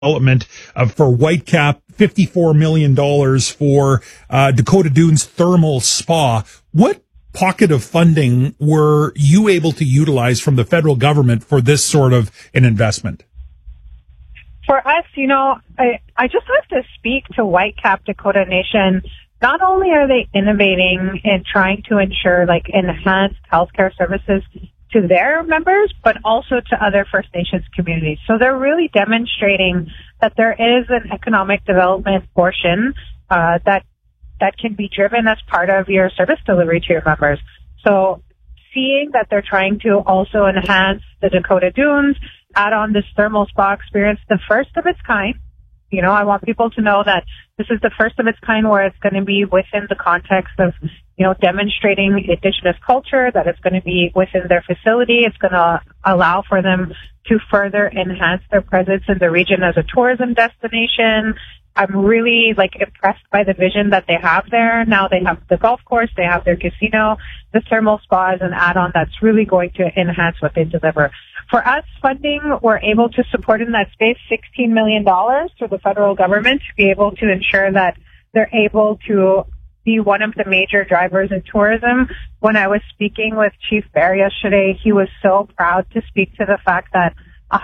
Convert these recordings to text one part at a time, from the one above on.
development for Whitecap, $54 million for Dakota Dunes Thermal Spa. What pocket of funding were you able to utilize from the federal government for this sort of an investment? For us, I just have to speak to Whitecap Dakota Nation. Not only are they innovating and trying to ensure enhanced healthcare services to their members, but also to other First Nations communities. So they're really demonstrating that there is an economic development portion that can be driven as part of your service delivery to your members. So seeing that they're trying to also enhance the Dakota Dunes, add on this thermal spa experience, the first of its kind. I want people to know that this is the first of its kind where it's going to be within the context of, demonstrating Indigenous culture, that it's going to be within their facility. It's going to allow for them to further enhance their presence in the region as a tourism destination. I'm really impressed by the vision that they have there. Now they have the golf course, they have their casino, the thermal spa is an add-on that's really going to enhance what they deliver. For us, funding, we're able to support in that space $16 million through the federal government to be able to ensure that they're able to be one of the major drivers in tourism. When I was speaking with Chief Bear yesterday, he was so proud to speak to the fact that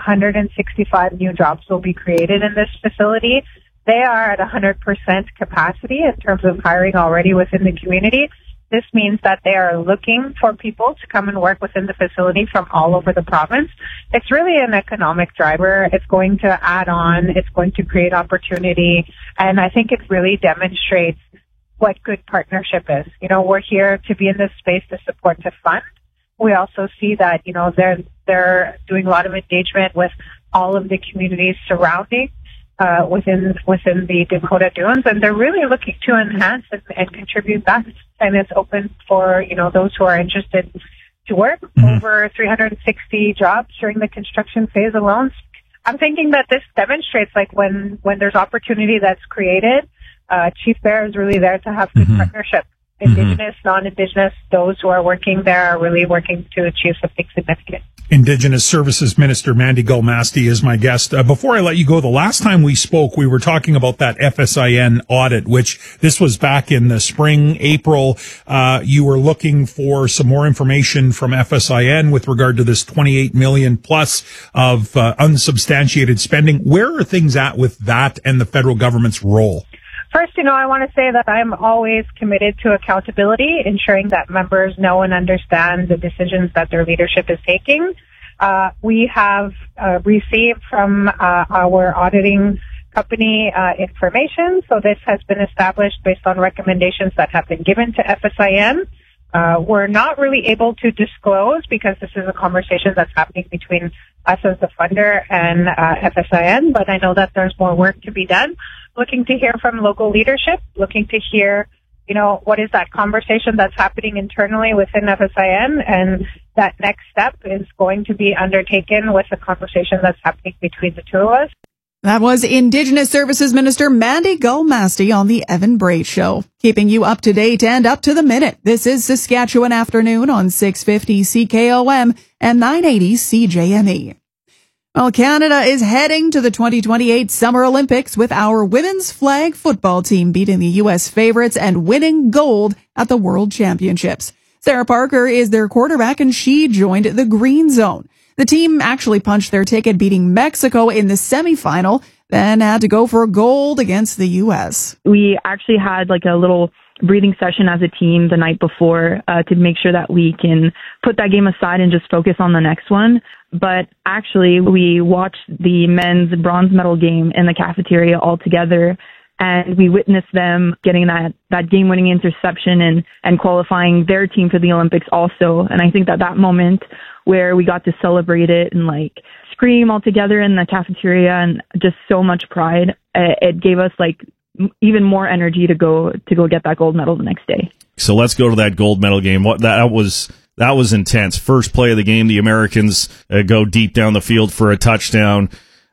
165 new jobs will be created in this facility. They are at 100% capacity in terms of hiring already within the community. This means that they are looking for people to come and work within the facility from all over the province. It's really an economic driver. It's going to add on. It's going to create opportunity. And I think it really demonstrates what good partnership is. We're here to be in this space to support, to fund. We also see that, they're doing a lot of engagement with all of the communities surrounding within the Dakota Dunes, and they're really looking to enhance and contribute back. And it's open for, those who are interested to work. Over 360 jobs during the construction phase alone. I'm thinking that this demonstrates when there's opportunity that's created, Chief Bear is really there to have good partnership. Indigenous, non-Indigenous, those who are working there are really working to achieve something significant. Indigenous Services Minister Mandy Gulmasti is my guest. Before I let you go, the last time we spoke, we were talking about that FSIN audit, which this was back in the spring, April. You were looking for some more information from FSIN with regard to this 28 million plus of unsubstantiated spending. Where are things at with that and the federal government's role? First, I want to say that I'm always committed to accountability, ensuring that members know and understand the decisions that their leadership is taking. We have received from our auditing company information. So this has been established based on recommendations that have been given to FSIN. We're not really able to disclose because this is a conversation that's happening between us as the funder and FSIN, but I know that there's more work to be done. Looking to hear from local leadership, looking to hear, what is that conversation that's happening internally within FSIN, and that next step is going to be undertaken with the conversation that's happening between the two of us. That was Indigenous Services Minister Mandy Gulmasti on the Evan Bray Show. Keeping you up to date and up to the minute. This is Saskatchewan Afternoon on 650 CKOM and 980 CJME. Well, Canada is heading to the 2028 Summer Olympics with our women's flag football team beating the U.S. favorites and winning gold at the World Championships. Sarah Parker is their quarterback, and she joined the Green Zone. The team actually punched their ticket, beating Mexico in the semifinal, then had to go for gold against the U.S. We actually had a little breathing session as a team the night before to make sure that we can put that game aside and just focus on the next one. But actually, we watched the men's bronze medal game in the cafeteria all together, and we witnessed them getting that game-winning interception and qualifying their team for the Olympics also. And I think that moment where we got to celebrate it and scream all together in the cafeteria and just so much pride, it gave us even more energy to go get that gold medal the next day. So let's go to that gold medal game. That was intense. First play of the game, the Americans go deep down the field for a touchdown.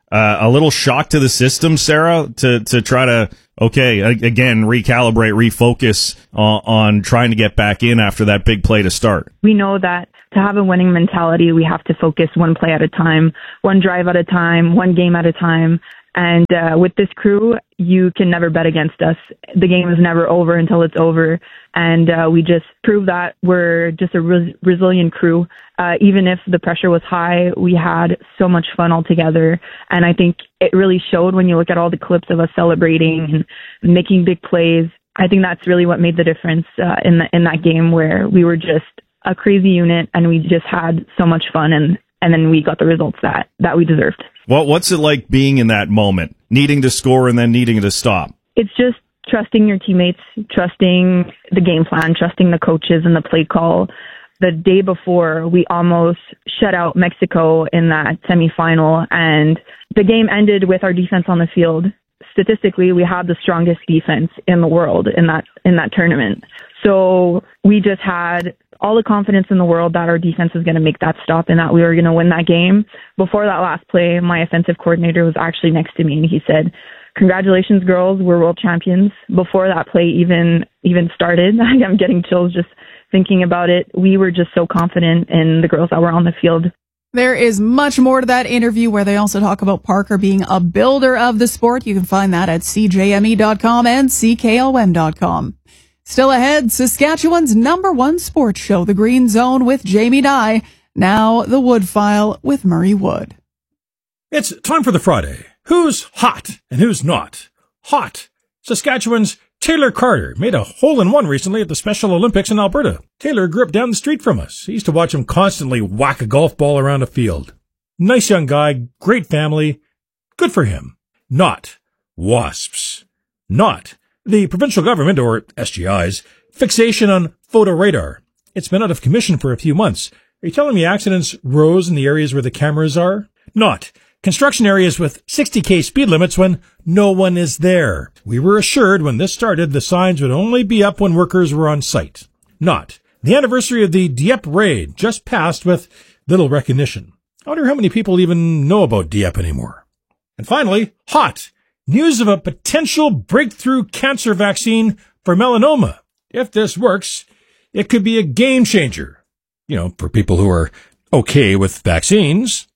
A little shock to the system, Sarah, to try to, again, recalibrate, refocus on trying to get back in after that big play to start. We know that to have a winning mentality, we have to focus one play at a time, one drive at a time, one game at a time. And with this crew, you can never bet against us. The game is never over until it's over. And we just prove that we're just a resilient crew. Even if the pressure was high, we had so much fun all together. And I think it really showed when you look at all the clips of us celebrating and making big plays. I think that's really what made the difference in that game, where we were just a crazy unit and we just had so much fun, and then we got the results that we deserved. What's it like being in that moment, needing to score and then needing to stop? It's just trusting your teammates, trusting the game plan, trusting the coaches and the play call. The day before, we almost shut out Mexico in that semifinal, and the game ended with our defense on the field. Statistically, we had the strongest defense in the world in that tournament. So we just had all the confidence in the world that our defense was going to make that stop and that we were going to win that game. Before that last play, my offensive coordinator was actually next to me, and he said, "Congratulations, girls, we're world champions." Before that play even started, I'm getting chills just thinking about it. We were just so confident in the girls that were on the field. There is much more to that interview, where they also talk about Parker being a builder of the sport. You can find that at CJME.com and CKOM.com. Still ahead, Saskatchewan's #1 sports show, The Green Zone with Jamie Dye. Now, The Wood File with Murray Wood. It's time for the Friday. Who's hot and who's not? Hot. Saskatchewan's Taylor Carter made a hole-in-one recently at the Special Olympics in Alberta. Taylor grew up down the street from us. He used to watch him constantly whack a golf ball around a field. Nice young guy, great family. Good for him. Not WASPs. Not the provincial government, or SGI's, fixation on photo radar. It's been out of commission for a few months. Are you telling me accidents rose in the areas where the cameras are? Not construction areas with 60k speed limits when no one is there. We were assured when this started the signs would only be up when workers were on site. Not the anniversary of the Dieppe raid just passed with little recognition. I wonder how many people even know about Dieppe anymore. And finally, hot. News of a potential breakthrough cancer vaccine for melanoma. If this works, it could be a game changer. You know, for people who are okay with vaccines.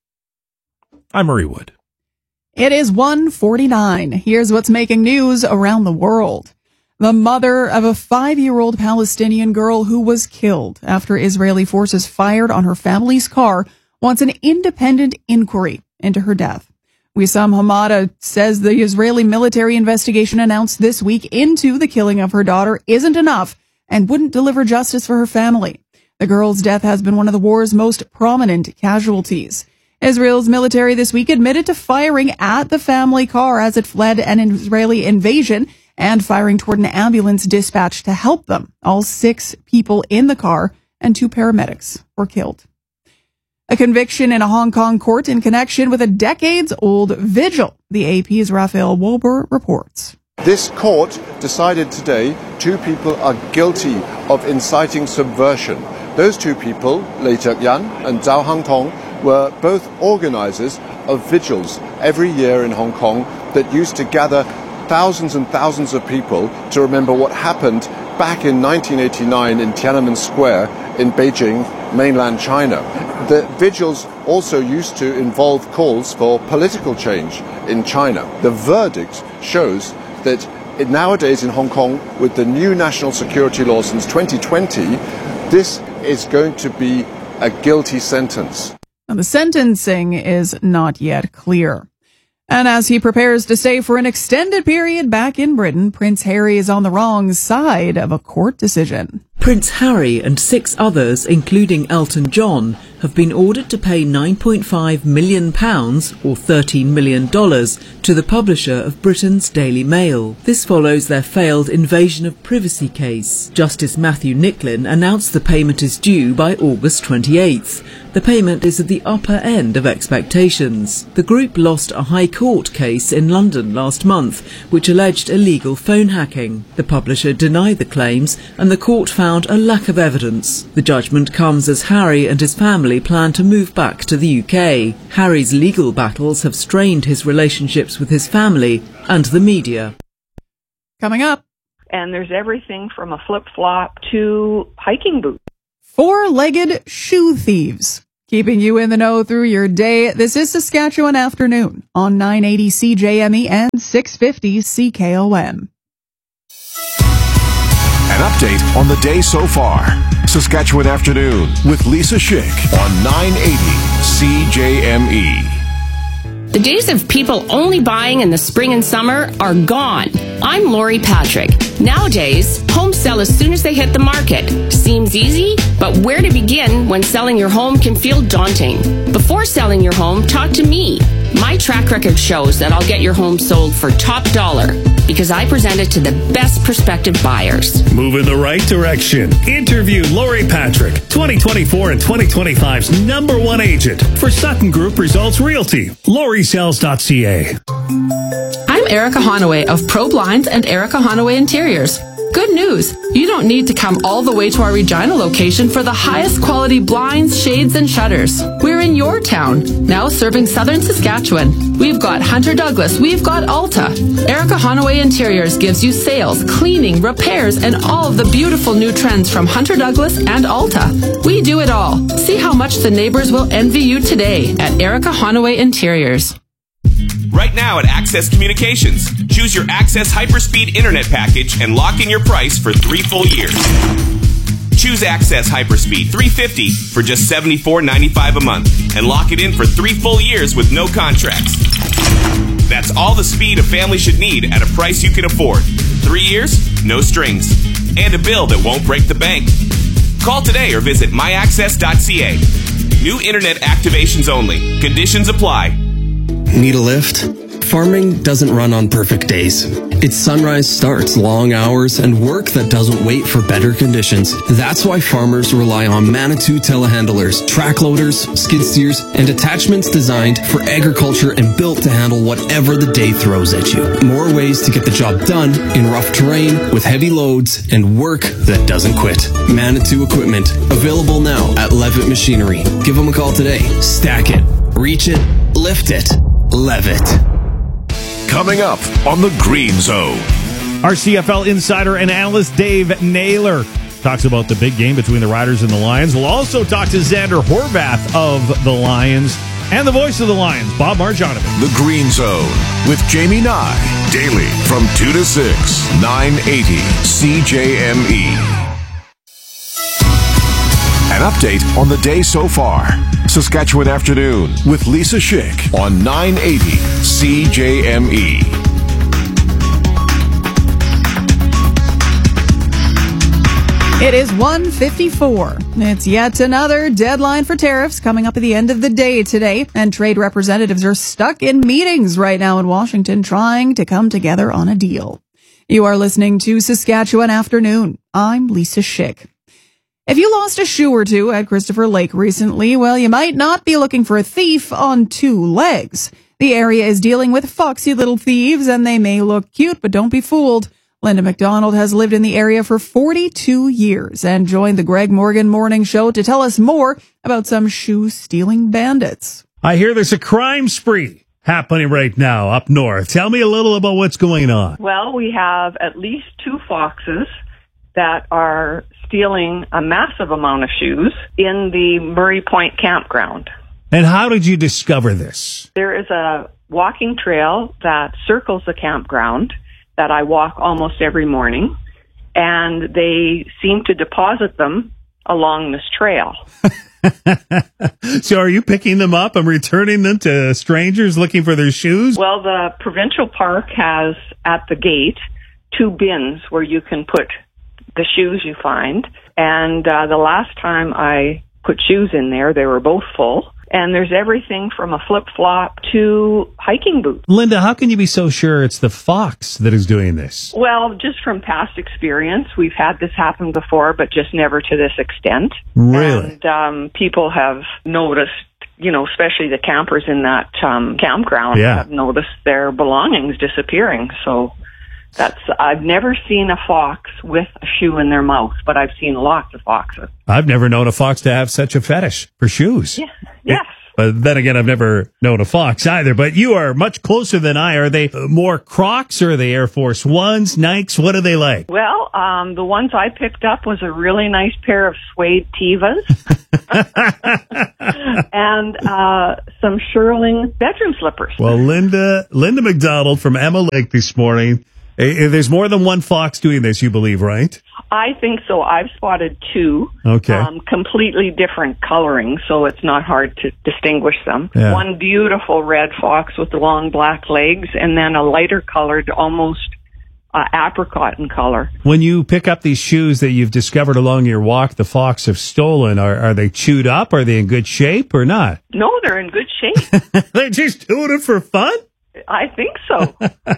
I'm Murray Wood. It is 1:49. Here's what's making news around the world. The mother of a 5-year-old Palestinian girl who was killed after Israeli forces fired on her family's car wants an independent inquiry into her death. Wissam Hamada says the Israeli military investigation announced this week into the killing of her daughter isn't enough and wouldn't deliver justice for her family. The girl's death has been one of the war's most prominent casualties. Israel's military this week admitted to firing at the family car as it fled an Israeli invasion and firing toward an ambulance dispatched to help them. All 6 people in the car and 2 paramedics were killed. A conviction in a Hong Kong court in connection with a decades-old vigil. The AP's Raphael Wober reports. This court decided today 2 people are guilty of inciting subversion. Those 2 people, Lei Zheyan and Zhao Hangtong, were both organizers of vigils every year in Hong Kong that used to gather thousands and thousands of people to remember what happened back in 1989 in Tiananmen Square in Beijing, mainland China. The vigils also used to involve calls for political change in China. The verdict shows that nowadays in Hong Kong, with the new national security law since 2020, this is going to be a guilty sentence. Now, the sentencing is not yet clear. And as he prepares to stay for an extended period back in Britain, Prince Harry is on the wrong side of a court decision. Prince Harry and 6 others, including Elton John, have been ordered to pay £9.5 million, or $13 million, to the publisher of Britain's Daily Mail. This follows their failed invasion of privacy case. Justice Matthew Nicklin announced the payment is due by August 28th. The payment is at the upper end of expectations. The group lost a High Court case in London last month, which alleged illegal phone hacking. The publisher denied the claims, and the court found a lack of evidence. The judgment comes as Harry and his family plan to move back to the UK. Harry's legal battles have strained his relationships with his family and the media. Coming up. And there's everything from a flip-flop to hiking boots. 4-legged shoe thieves. Keeping you in the know through your day, this is Saskatchewan Afternoon on 980 CJME and 650 CKOM. An update on the day so far. Saskatchewan Afternoon with Lisa Schick on 980 CJME. The days of people only buying in the spring and summer are gone. I'm Lori Patrick. Nowadays, homes sell as soon as they hit the market. Seems easy, but where to begin when selling your home can feel daunting? Before selling your home, talk to me. My track record shows that I'll get your home sold for top dollar because I present it to the best prospective buyers. Move in the right direction. Interview Lori Patrick, 2024 and 2025's #1 agent for Sutton Group Results Realty. LoriSells.ca. I'm Erica Honaway of Pro Blinds and Erica Honaway Interiors. Good news! You don't need to come all the way to our Regina location for the highest quality blinds, shades, and shutters. We're in your town, now serving southern Saskatchewan. We've got Hunter Douglas, we've got Alta. Erica Honaway Interiors gives you sales, cleaning, repairs, and all of the beautiful new trends from Hunter Douglas and Alta. We do it all. See how much the neighbors will envy you today at Erica Honaway Interiors. Right now at Access Communications, choose your Access Hyperspeed Internet package and lock in your price for 3 full years. Choose Access Hyperspeed 350 for just $74.95 a month and lock it in for 3 full years with no contracts. That's all the speed a family should need at a price you can afford. 3 years, no strings, and a bill that won't break the bank. Call today or visit myaccess.ca. New Internet activations only. Conditions apply. Need a lift? Farming doesn't run on perfect days. Its sunrise starts, long hours, and work that doesn't wait for better conditions. That's why farmers rely on Manitou telehandlers, track loaders, skid steers, and attachments designed for agriculture and built to handle whatever the day throws at you. More ways to get the job done in rough terrain with heavy loads and work that doesn't quit. Manitou equipment, available now at Levitt Machinery. Give them a call today. Stack it, reach it, lift it, Levitt. Coming up on the Green Zone. Our CFL insider and analyst Dave Naylor talks about the big game between the Riders and the Lions. We'll also talk to Xander Horvath of the Lions and the voice of the Lions, Bob Marjanovic. The Green Zone with Jamie Nye. Daily from 2 to 6, 980 CJME. An update on the day so far. Saskatchewan Afternoon with Lisa Schick on 980 CJME. It is 1:54. It's yet another deadline for tariffs coming up at the end of the day today, and trade representatives are stuck in meetings right now in Washington trying to come together on a deal. You are listening to Saskatchewan Afternoon. I'm Lisa Schick. If you lost a shoe or two at Christopher Lake recently, well, you might not be looking for a thief on 2 legs. The area is dealing with foxy little thieves, and they may look cute, but don't be fooled. Linda McDonald has lived in the area for 42 years and joined the Greg Morgan Morning Show to tell us more about some shoe-stealing bandits. I hear there's a crime spree happening right now up north. Tell me a little about what's going on. Well, we have at least 2 foxes that are stealing a massive amount of shoes in the Murray Point campground. And how did you discover this? There is a walking trail that circles the campground that I walk almost every morning, and they seem to deposit them along this trail. So are you picking them up and returning them to strangers looking for their shoes? Well, the provincial park has at the gate 2 bins where you can put the shoes you find. And the last time I put shoes in there, they were both full. And there's everything from a flip-flop to hiking boots. Linda, how can you be so sure it's the fox that is doing this? Well, just from past experience, we've had this happen before, but just never to this extent. Really? And people have noticed, you know, especially the campers in that campground have noticed their belongings disappearing. So I've never seen a fox with a shoe in their mouth, but I've seen lots of foxes. I've never known a fox to have such a fetish for shoes. Yeah. Yes. But then again, I've never known a fox either. But you are much closer than I. Are they more Crocs or are they Air Force Ones, Nikes? What are they like? Well, the ones I picked up was a really nice pair of suede Tevas and some Shearling bedroom slippers. Well, Linda McDonald from Emma Lake this morning. There's more than one fox doing this, you believe, right? I think so. I've spotted two. Okay. Completely different coloring, so it's not hard to distinguish them. Yeah. One beautiful red fox with the long black legs, and then a lighter colored, almost apricot in color. When you pick up these shoes that you've discovered along your walk, the fox have stolen, are they chewed up? Are they in good shape or not? No, they're in good shape. They're just doing it for fun? I think so.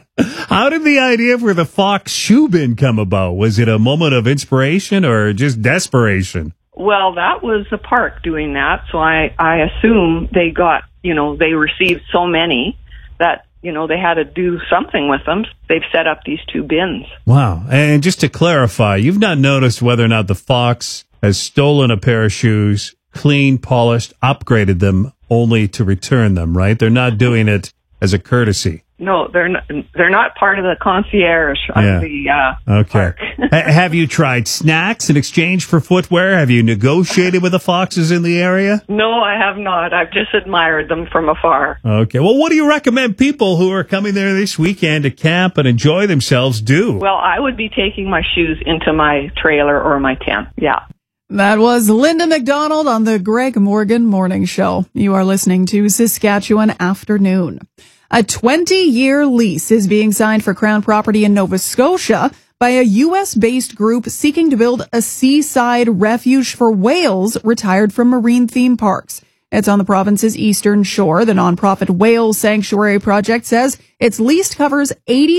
How did the idea for the fox shoe bin come about? Was it a moment of inspiration or just desperation? Well, that was the park doing that, so I assume they got, they received so many that, they had to do something with them. They've set up these two bins. Wow. And just to clarify, you've not noticed whether or not the fox has stolen a pair of shoes, cleaned, polished, upgraded them, only to return them, right? They're not doing it as a courtesy. No, they're not part of the concierge of the park. Have you tried snacks in exchange for footwear? Have you negotiated with the foxes in the area? No, I have not. I've just admired them from afar. Okay. Well, what do you recommend people who are coming there this weekend to camp and enjoy themselves do? Well, I would be taking my shoes into my trailer or my tent. Yeah. That was Linda McDonald on the Greg Morgan Morning Show. You are listening to Saskatchewan Afternoon. A 20-year lease is being signed for Crown property in Nova Scotia by a U.S.-based group seeking to build a seaside refuge for whales retired from marine theme parks. It's on the province's eastern shore. The nonprofit Whale Sanctuary Project says its lease covers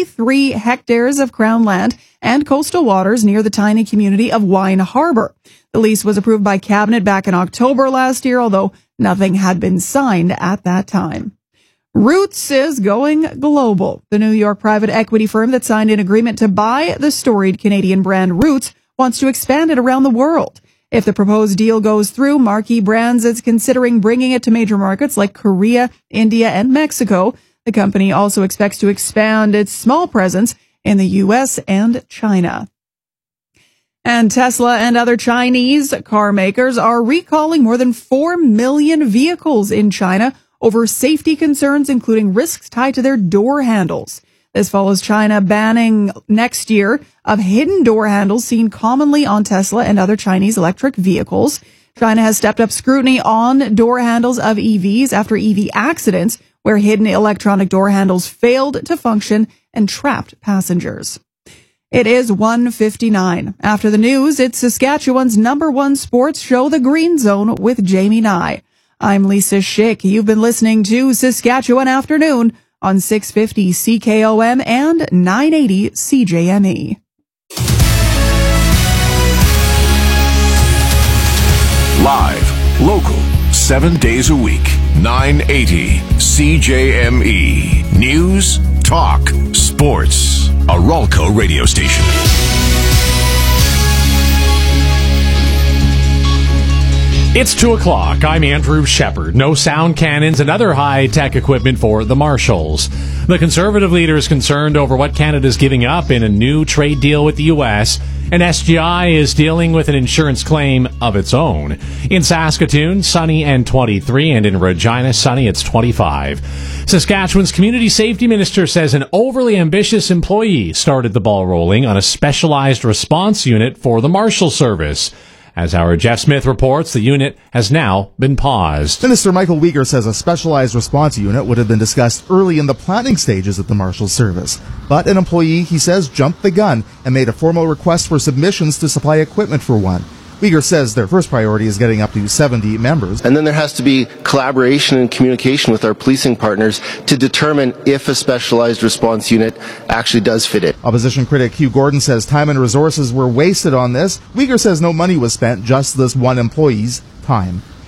83 hectares of Crown land and coastal waters near the tiny community of Wine Harbor. The lease was approved by Cabinet back in October last year, although nothing had been signed at that time. Roots is going global. The New York private equity firm that signed an agreement to buy the storied Canadian brand Roots wants to expand it around the world. If the proposed deal goes through, Marquee Brands is considering bringing it to major markets like Korea, India, and Mexico. The company also expects to expand its small presence in the U.S. and China. And Tesla and other Chinese car makers are recalling more than 4 million vehicles in China over safety concerns, including risks tied to their door handles. This follows China banning next year of hidden door handles seen commonly on Tesla and other Chinese electric vehicles. China has stepped up scrutiny on door handles of EVs after EV accidents where hidden electronic door handles failed to function and trapped passengers. It is 1:59. After the news, it's Saskatchewan's #1 sports show, The Green Zone, with Jamie Nye. I'm Lisa Schick. You've been listening to Saskatchewan Afternoon on 650 CKOM and 980 CJME. Live, local, 7 days a week, 980 CJME. News, talk, sports. A Ralco radio station. It's 2 o'clock. I'm Andrew Shepard. No sound cannons and other high-tech equipment for the Marshals. The Conservative leader is concerned over what Canada's giving up in a new trade deal with the U.S., and SGI is dealing with an insurance claim of its own. In Saskatoon, sunny and 23, and in Regina, sunny, it's 25. Saskatchewan's Community Safety Minister says an overly ambitious employee started the ball rolling on a specialized response unit for the Marshal Service. As our Jeff Smith reports, the unit has now been paused. Minister Michael Uyghur says a specialized response unit would have been discussed early in the planning stages at the Marshal Service. But an employee, he says, jumped the gun and made a formal request for submissions to supply equipment for one. Uyghur says their first priority is getting up to 70 members. And then there has to be collaboration and communication with our policing partners to determine if a specialized response unit actually does fit it. Opposition critic Hugh Gordon says time and resources were wasted on this. Uyghur says no money was spent, just this one employee's time.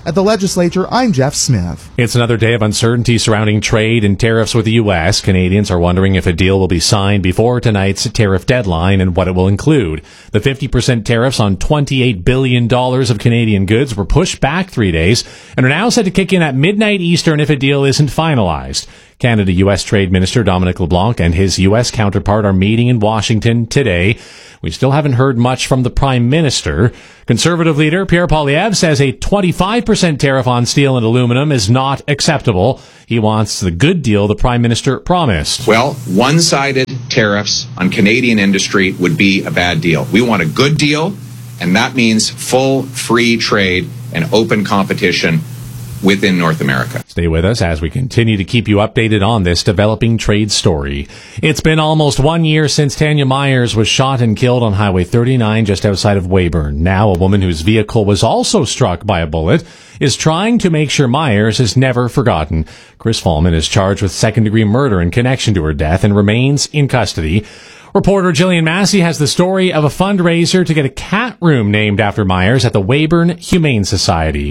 At the legislature, I'm Jeff Smith. It's another day of uncertainty surrounding trade and tariffs with the U.S. Canadians are wondering if a deal will be signed before tonight's tariff deadline and what it will include. The 50% tariffs on $28 billion of Canadian goods were pushed back 3 days and are now set to kick in at midnight Eastern if a deal isn't finalized. Canada-U.S. Trade Minister Dominic LeBlanc and his U.S. counterpart are meeting in Washington today. We still haven't heard much from the Prime Minister. Conservative leader Pierre Poilievre says a 25% tariff on steel and aluminum is not acceptable. He wants the good deal the Prime Minister promised. Well, one-sided tariffs on Canadian industry would be a bad deal. We want a good deal, and that means full free trade and open competition within North America. Stay with us as we continue to keep you updated on this developing trade story. It's been almost 1 year since Tanya Myers was shot and killed on Highway 39 just outside of Weyburn. Now a woman whose vehicle was also struck by a bullet is trying to make sure Myers is never forgotten. Chris Fallman is charged with second-degree murder in connection to her death and remains in custody. Reporter Jillian Massey has the story of a fundraiser to get a cat room named after Myers at the Weyburn Humane Society.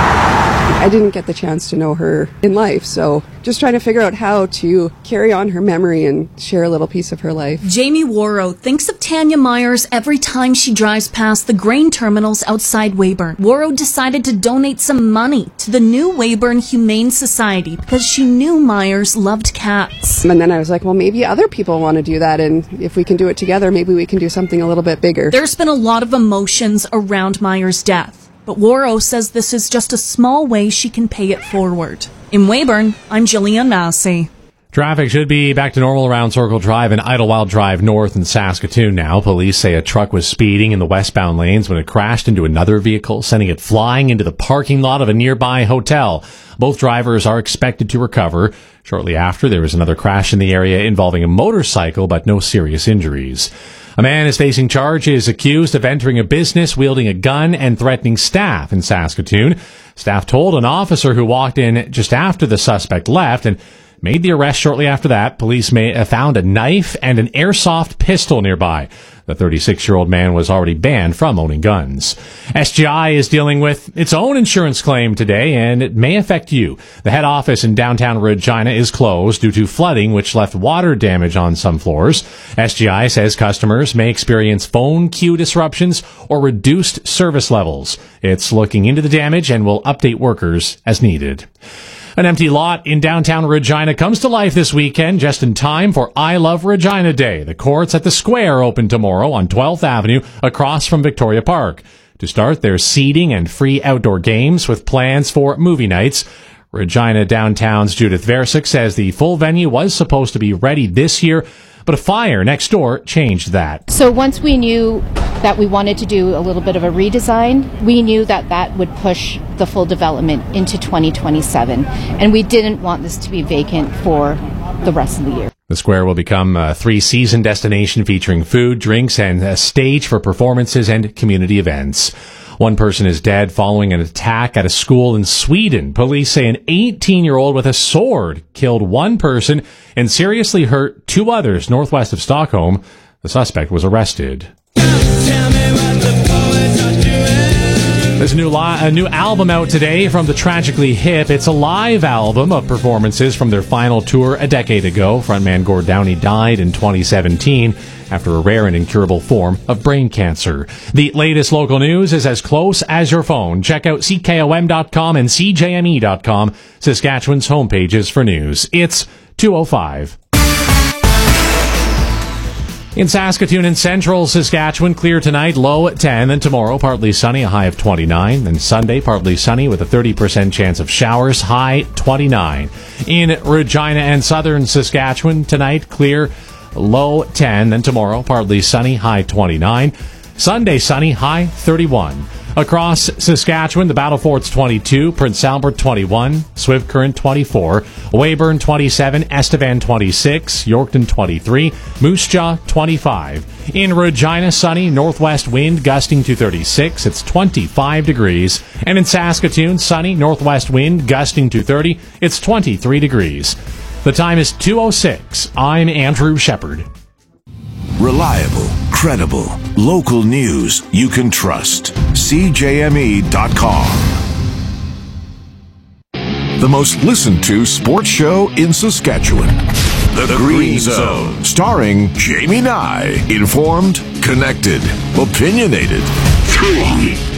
I didn't get the chance to know her in life, so just trying to figure out how to carry on her memory and share a little piece of her life. Jamie Warrow thinks of Tanya Myers every time she drives past the grain terminals outside Weyburn. Warrow decided to donate some money to the new Weyburn Humane Society because she knew Myers loved cats. And then I was like, well, maybe other people want to do that, and if we can do it together, maybe we can do something a little bit bigger. There's been a lot of emotions around Myers' death. But Warrow says this is just a small way she can pay it forward. In Weyburn, I'm Jillian Massey. Traffic should be back to normal around Circle Drive and Idlewild Drive north in Saskatoon now. Police say a truck was speeding in the westbound lanes when it crashed into another vehicle, sending it flying into the parking lot of a nearby hotel. Both drivers are expected to recover. Shortly after, there was another crash in the area involving a motorcycle, but no serious injuries. A man is facing charges accused of entering a business, wielding a gun, and threatening staff in Saskatoon. Staff told an officer who walked in just after the suspect left and made the arrest shortly after that. Police found a knife and an airsoft pistol nearby. The 36-year-old man was already banned from owning guns. SGI is dealing with its own insurance claim today, and it may affect you. The head office in downtown Regina is closed due to flooding, which left water damage on some floors. SGI says customers may experience phone queue disruptions or reduced service levels. It's looking into the damage and will update workers as needed. An empty lot in downtown Regina comes to life this weekend just in time for I Love Regina Day. The courts at the Square open tomorrow on 12th Avenue across from Victoria Park. To start, there's seating and free outdoor games with plans for movie nights. Regina Downtown's Judith Versick says the full venue was supposed to be ready this year, but a fire next door changed that. So once we knew that we wanted to do a little bit of a redesign, we knew that that would push the full development into 2027. And we didn't want this to be vacant for the rest of the year. The Square will become a 3-season destination featuring food, drinks, and a stage for performances and community events. One person is dead following an attack at a school in Sweden. Police say an 18-year-old with a sword killed one person and seriously hurt two others northwest of Stockholm. The suspect was arrested. There's a new album out today from the Tragically Hip. It's a live album of performances from their final tour a decade ago. Frontman Gord Downie died in 2017 after a rare and incurable form of brain cancer. The latest local news is as close as your phone. Check out CKOM.com and CJME.com, Saskatchewan's homepages for news. It's 2:05. In Saskatoon and central Saskatchewan, clear tonight, low at 10. Then tomorrow, partly sunny, a high of 29. Then Sunday, partly sunny with a 30% chance of showers, high 29. In Regina and southern Saskatchewan, tonight, clear, low 10. Then tomorrow, partly sunny, high 29. Sunday, sunny, high 31. Across Saskatchewan, the Battle Fort's 22, Prince Albert 21, Swift Current 24, Weyburn 27, Estevan 26, Yorkton 23, Moose Jaw 25. In Regina, sunny, northwest wind gusting to 36, it's 25 degrees. And in Saskatoon, sunny, northwest wind gusting to 30, it's 23 degrees. The time is 2:06. I'm Andrew Shepard. Reliable, credible, local news you can trust. CJME.com. the most listened to sports show in Saskatchewan. The Green Zone, starring Jamie Nye. Informed, connected, opinionated. 3.